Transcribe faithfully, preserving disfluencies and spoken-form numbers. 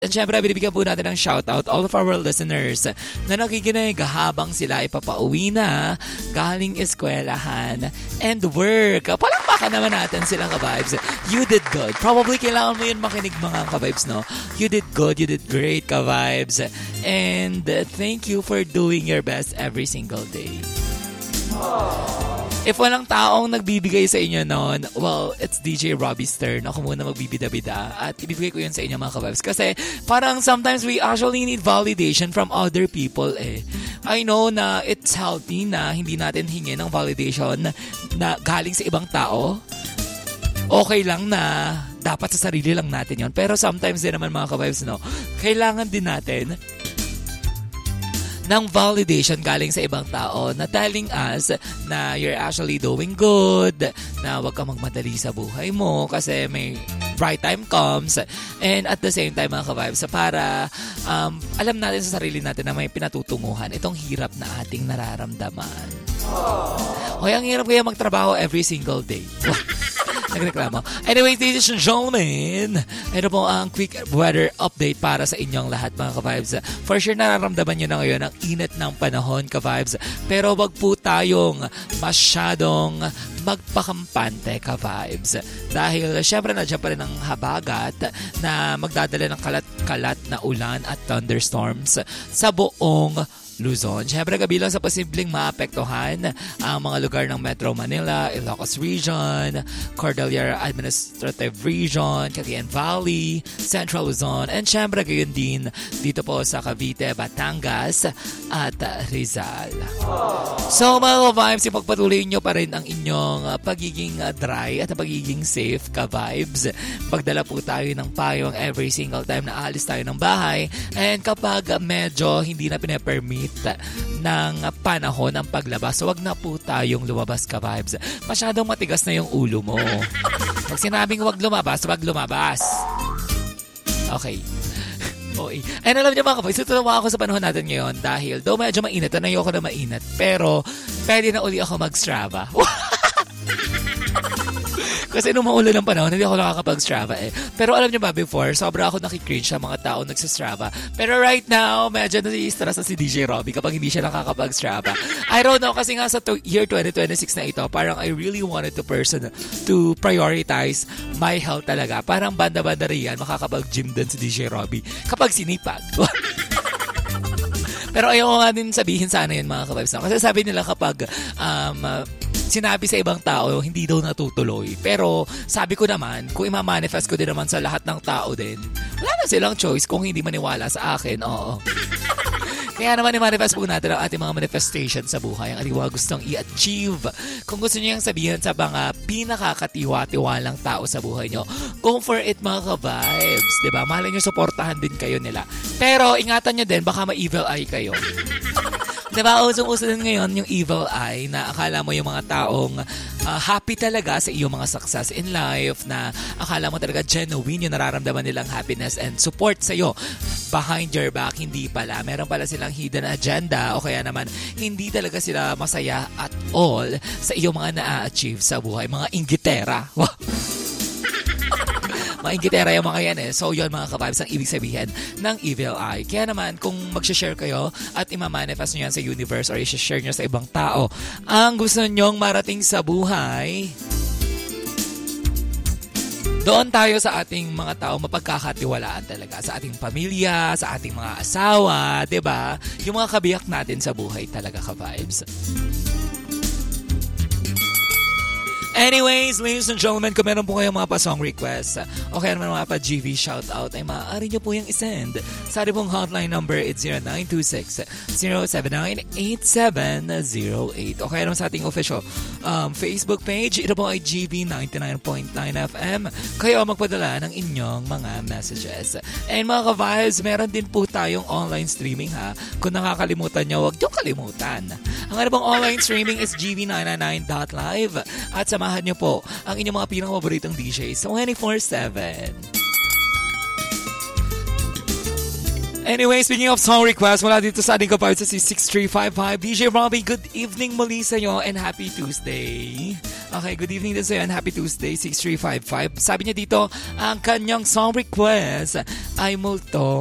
And syempre, binibigyan po natin ng shoutout all of our listeners na nakikinig habang sila ipapauwi na galing eskwelahan and work. Palakpakan naman natin sila, ka-vibes. You did good. Probably kailangan mo yun makinig, mga ka-vibes, no? You did good. You did great, ka-vibes. And uh, thank you for doing your best every single day. If walang taong nagbibigay sa inyo noon, well, it's D J Robbie's turn. Ako muna magbibida-bida at ibibigay ko yun sa inyo, mga ka-vibes. Kasi parang sometimes we actually need validation from other people eh. I know na it's healthy na hindi natin hingin ng validation na galing sa ibang tao. Okay lang na dapat sa sarili lang natin yon. Pero sometimes din naman, mga ka-vibes, no, kailangan din natin ng validation galing sa ibang tao na telling us na you're actually doing good, na huwag ka magmadali sa buhay mo kasi may right time comes, and at the same time, mga ka-vibes, para um, alam natin sa sarili natin na may pinatutunguhan itong hirap na ating nararamdaman. Hoy, ang hirap kaya magtrabaho every single day. Nagreklamo. Anyway, ladies and gentlemen, ito po ang quick weather update para sa inyong lahat, mga ka-vibes. For sure, nararamdaman nyo na ngayon ang init ng panahon, ka-vibes. Pero wag po tayong masyadong magpakampante, ka-vibes. Dahil syempre nandiyan pa rin ang habagat na magdadala ng kalat-kalat na ulan at thunderstorms sa buong Luzon. Siyempre, kabilang sa posibleng maapektuhan ang mga lugar ng Metro Manila, Ilocos Region, Cordillera Administrative Region, Cagayan Valley, Central Luzon, and siyempre gayon din dito po sa Cavite, Batangas, at Rizal. So, mga vibes, ipagpatuloy nyo pa rin ang inyong pagiging dry at pagiging safe, ka-vibes. Pagdala po tayo ng payong every single time na aalis tayo ng bahay, and kapag medyo hindi na pinapermit ng panahon ang paglabas, so wag na po tayong lumabas, ka-vibes. Masyadong matigas na yung ulo mo. Pag sinabing wag lumabas, wag lumabas. Okay. Okay. And alam niyo, mga ka-vibes, tutuwa ako sa panahon natin ngayon dahil though medyo mainit, at ayoko na mainit, pero pwede na uli ako mag-Strava. Kasi nung maulan ng panahon, hindi ako nakakapag-Strava eh. Pero alam niyo ba, before, sobra ako nakikringe sa mga tao nagsa-Strava. Pero right now, medyo nai-stress na si D J Robbie kapag hindi siya nakakapag-Strava. I don't know, kasi nga sa to- year twenty twenty-six na ito, parang I really wanted to person to prioritize my health talaga. Parang banda-banda rin yan, makakapag-gym din si D J Robbie kapag sinipag. Pero ayaw nga din sabihin sana yun, mga ka-vibes. Kasi sabi nila kapag um, sinabi sa ibang tao, hindi daw natutuloy. Pero sabi ko naman, kung ima-manifest ko din naman sa lahat ng tao din, wala na silang choice kung hindi maniwala sa akin. Oo. Kaya naman i-manifest po natin ang ating mga manifestation sa buhay, ang ating mga gustong i-achieve. Kung gusto niyo yung sabihin sa mga pinakakatiwa-tiwalang tao sa buhay nyo, go for it, mga ka-vibes. Diba? Mahalin nyo, supportahan din kayo nila. Pero ingatan nyo din, baka ma-evil eye kayo. Diba, usong-uso din ngayon yung evil eye na akala mo yung mga taong uh, happy talaga sa iyong mga success in life, na akala mo talaga genuine yung nararamdaman nilang happiness and support sa'yo. Behind your back, hindi pala. Meron pala silang hidden agenda o kaya naman hindi talaga sila masaya at all sa iyong mga na-achieve sa buhay. Mga inggitera. Mga inggitera yung mga yan eh. So yun, mga ka-vibes, ang ibig sabihin ng evil eye. Kaya naman, kung mag-share kayo at ima-manifest nyo yan sa universe or i-share nyo sa ibang tao ang gusto nyong marating sa buhay, doon tayo sa ating mga tao mapagkakatiwalaan talaga. Sa ating pamilya, sa ating mga asawa, diba? Yung mga kabiyak natin sa buhay talaga, ka-vibes. Anyways, ladies and gentlemen, kung meron po kayong mga pa-song requests o kaya naman mga pa-G V shoutout, ay maaari nyo po yung isend sa ating pong hotline number. It's zero nine two six, zero seven nine, eight seven zero eight. O kaya naman sa ating official um, Facebook page. Ito po ay G V ninety-nine point nine F M. Kayo magpadala ng inyong mga messages. And mga ka-vibes, meron din po tayong online streaming, ha. Kung nakakalimutan nyo, huwag nyo kalimutan. Ang ano pong online streaming is G V nine ninety-nine dot live. At sa samahan niyo po ang inyong mga pinakapaboritong D Js twenty-four seven. Anyway, speaking of song requests, mula dito sa ating kapatid sa si six three five five, D J Robbie, good evening muli sa iyo and happy Tuesday. Okay, good evening din sa'yo and happy Tuesday, six three five five. Sabi niya dito, ang kanyang song request ay Multo.